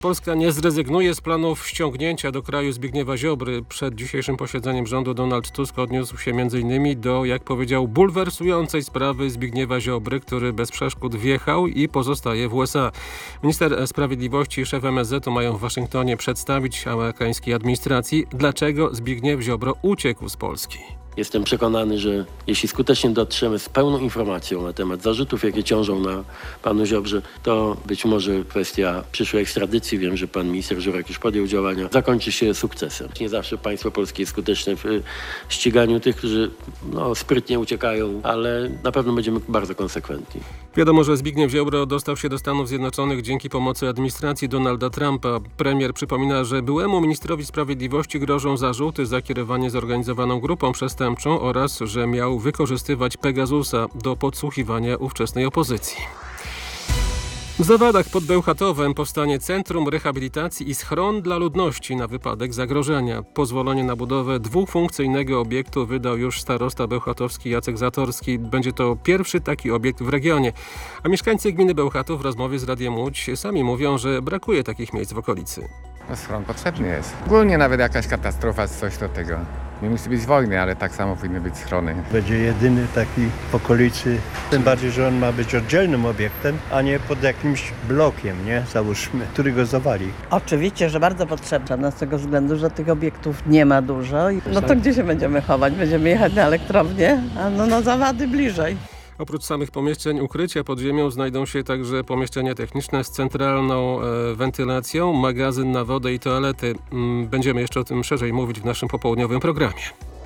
Polska nie zrezygnuje z planów ściągnięcia do kraju Zbigniewa Ziobry. Przed dzisiejszym posiedzeniem rządu Donald Tusk odniósł się m.in. do, jak powiedział, bulwersującej sprawy Zbigniewa Ziobry, który bez przeszkód wjechał i pozostaje w USA. Minister Sprawiedliwości i szef MSZ-u mają w Waszyngtonie przedstawić amerykańskiej administracji, dlaczego Zbigniew Ziobro uciekł z Polski. Jestem przekonany, że jeśli skutecznie dotrzemy z pełną informacją na temat zarzutów, jakie ciążą na panu Ziobrze, to być może kwestia przyszłej ekstradycji, wiem, że pan minister Żurek już podjął działania, zakończy się sukcesem. Nie zawsze państwo polskie jest skuteczne w ściganiu tych, którzy sprytnie uciekają, ale na pewno będziemy bardzo konsekwentni. Wiadomo, że Zbigniew Ziobro dostał się do Stanów Zjednoczonych dzięki pomocy administracji Donalda Trumpa. Premier przypomina, że byłemu ministrowi sprawiedliwości grożą zarzuty za kierowanie zorganizowaną grupą przestępczą oraz, że miał wykorzystywać Pegasusa do podsłuchiwania ówczesnej opozycji. W Zawadach pod Bełchatowem powstanie Centrum Rehabilitacji i Schron dla ludności na wypadek zagrożenia. Pozwolenie na budowę dwufunkcyjnego obiektu wydał już starosta bełchatowski Jacek Zatorski. Będzie to pierwszy taki obiekt w regionie. A mieszkańcy gminy Bełchatów w rozmowie z Radiem Łódź sami mówią, że brakuje takich miejsc w okolicy. Schron potrzebny jest. Ogólnie nawet jakaś katastrofa, coś do tego. Nie musi być wojny, ale tak samo powinny być schrony. Będzie jedyny taki w okolicy, tym bardziej, że on ma być oddzielnym obiektem, a nie pod jakimś blokiem, nie? Załóżmy, który go zawali. Oczywiście, że bardzo potrzebna z tego względu, że tych obiektów nie ma dużo. No to gdzie się będziemy chować? Będziemy jechać na elektrownię, a na Zawady bliżej. Oprócz samych pomieszczeń ukrycia pod ziemią znajdą się także pomieszczenia techniczne z centralną wentylacją, magazyn na wodę i toalety. Będziemy jeszcze o tym szerzej mówić w naszym popołudniowym programie.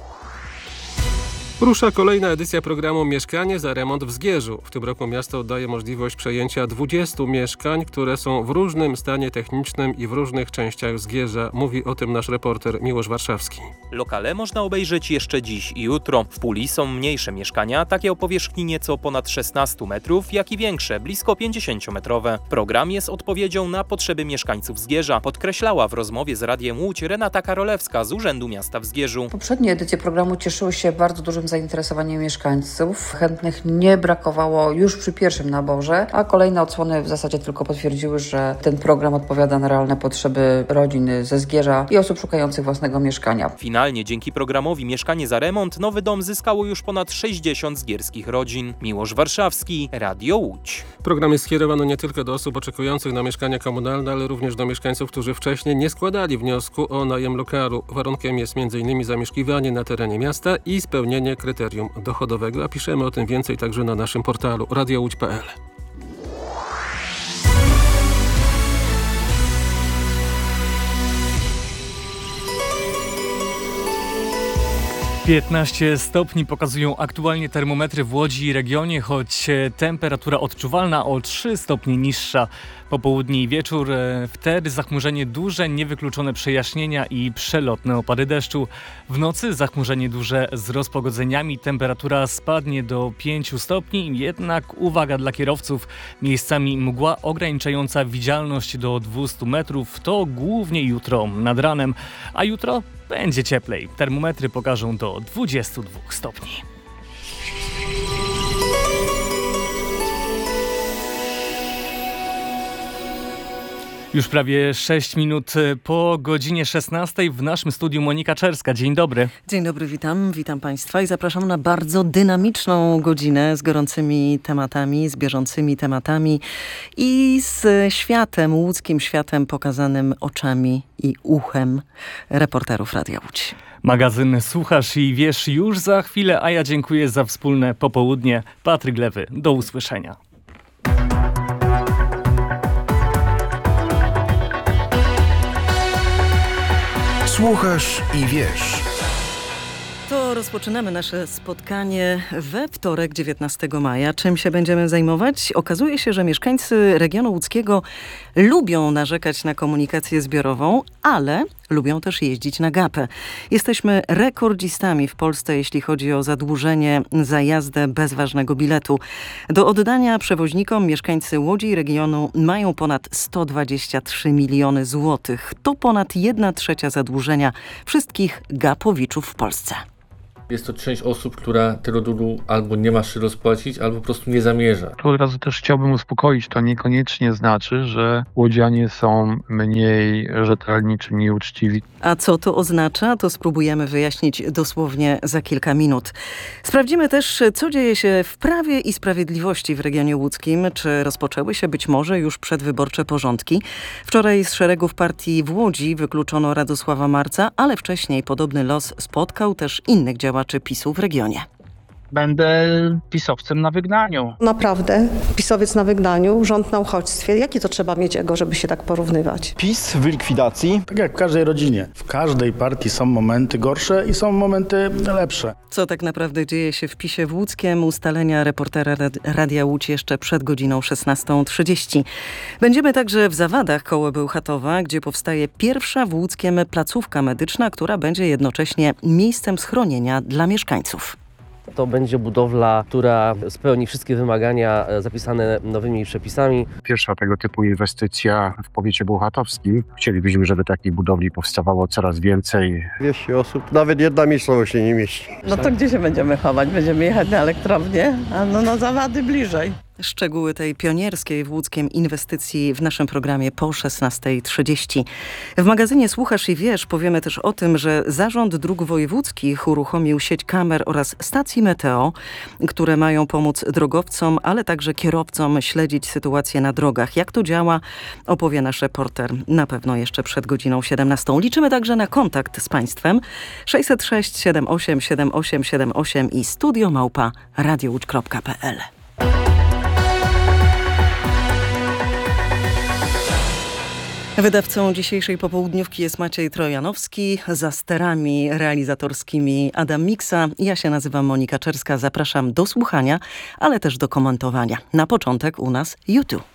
Rusza kolejna edycja programu Mieszkanie za remont w Zgierzu. W tym roku miasto daje możliwość przejęcia 20 mieszkań, które są w różnym stanie technicznym i w różnych częściach Zgierza. Mówi o tym nasz reporter Miłosz Warszawski. Lokale można obejrzeć jeszcze dziś i jutro. W Puli są mniejsze mieszkania, takie o powierzchni nieco ponad 16 metrów, jak i większe, blisko 50-metrowe. Program jest odpowiedzią na potrzeby mieszkańców Zgierza, podkreślała w rozmowie z Radiem Łódź Renata Karolewska z Urzędu Miasta w Zgierzu. Poprzednie edycje programu cieszyły się bardzo dużym zainteresowaniem mieszkańców. Chętnych nie brakowało już przy pierwszym naborze, a kolejne odsłony w zasadzie tylko potwierdziły, że ten program odpowiada na realne potrzeby rodzin ze Zgierza i osób szukających własnego mieszkania. Finalnie dzięki programowi Mieszkanie za remont nowy dom zyskało już ponad 60 zgierskich rodzin. Miłosz Warszawski, Radio Łódź. Program jest skierowany nie tylko do osób oczekujących na mieszkania komunalne, ale również do mieszkańców, którzy wcześniej nie składali wniosku o najem lokalu. Warunkiem jest m.in. zamieszkiwanie na terenie miasta i spełnienie kryterium dochodowego, a piszemy o tym więcej także na naszym portalu radiołódź.pl. „15 stopni pokazują aktualnie termometry w Łodzi i regionie, choć temperatura odczuwalna o 3 stopnie niższa. Popołudnie i wieczór, wtedy zachmurzenie duże, niewykluczone przejaśnienia i przelotne opady deszczu. W nocy zachmurzenie duże z rozpogodzeniami, temperatura spadnie do 5 stopni, jednak uwaga dla kierowców, miejscami mgła ograniczająca widzialność do 200 metrów, to głównie jutro nad ranem, a jutro będzie cieplej. Termometry pokażą do 22 stopni. Już prawie 6 minut po godzinie 16 w naszym studiu Monika Czerska. Dzień dobry. Dzień dobry, witam Państwa i zapraszam na bardzo dynamiczną godzinę z gorącymi tematami, z bieżącymi tematami i z światem, łódzkim światem pokazanym oczami i uchem reporterów Radia Łódź. Magazyn Słuchasz i Wiesz już za chwilę, a ja dziękuję za wspólne popołudnie. Patryk Lewy, do usłyszenia. Słuchasz i wiesz. To rozpoczynamy nasze spotkanie we wtorek 19 maja. Czym się będziemy zajmować? Okazuje się, że mieszkańcy regionu łódzkiego lubią narzekać na komunikację zbiorową, ale lubią też jeździć na gapę. Jesteśmy rekordzistami w Polsce, jeśli chodzi o zadłużenie za jazdę bez ważnego biletu. Do oddania przewoźnikom mieszkańcy Łodzi i regionu mają ponad 123 miliony złotych. To ponad 1/3 zadłużenia wszystkich gapowiczów w Polsce. Jest to część osób, która tego długu albo nie ma się rozpłacić, albo po prostu nie zamierza. Od razu też chciałbym uspokoić, to niekoniecznie znaczy, że łodzianie są mniej rzetelni czy mniej uczciwi. A co to oznacza? To spróbujemy wyjaśnić dosłownie za kilka minut. Sprawdzimy też, co dzieje się w Prawie i Sprawiedliwości w regionie łódzkim. Czy rozpoczęły się być może już przedwyborcze porządki? Wczoraj z szeregów partii w Łodzi wykluczono Radosława Marca, ale wcześniej podobny los spotkał też innych działaczy PiS-u w regionie. Będę pisowcem na wygnaniu. Naprawdę, pisowiec na wygnaniu, rząd na uchodźstwie. Jakie to trzeba mieć ego, żeby się tak porównywać? PiS w likwidacji. Tak jak w każdej rodzinie. W każdej partii są momenty gorsze i są momenty lepsze. Co tak naprawdę dzieje się w PiS-ie w Łódzkiem? Ustalenia reportera Radia Łódź jeszcze przed godziną 16:30. Będziemy także w Zawadach koło Bełchatowa, gdzie powstaje pierwsza w Łódzkiem placówka medyczna, która będzie jednocześnie miejscem schronienia dla mieszkańców. To będzie budowla, która spełni wszystkie wymagania zapisane nowymi przepisami. Pierwsza tego typu inwestycja w powiecie bełchatowskim. Chcielibyśmy, żeby takich budowli powstawało coraz więcej. 200 osób, nawet jedna miejscowość się nie mieści. No to gdzie się będziemy chować? Będziemy jechać na elektrownię? A no na Zawady bliżej. Szczegóły tej pionierskiej w Łódzkiem inwestycji w naszym programie po 16:30. W magazynie Słuchasz i Wiesz powiemy też o tym, że Zarząd Dróg Wojewódzkich uruchomił sieć kamer oraz stacji meteo, które mają pomóc drogowcom, ale także kierowcom śledzić sytuację na drogach. Jak to działa, opowie nasz reporter na pewno jeszcze przed godziną 17:00. Liczymy także na kontakt z Państwem. 606 78 78 78 i studio@radiołódź.pl. Wydawcą dzisiejszej popołudniówki jest Maciej Trojanowski, za sterami realizatorskimi Adam Miksa. Ja się nazywam Monika Czerska, zapraszam do słuchania, ale też do komentowania. Na początek u nas YouTube.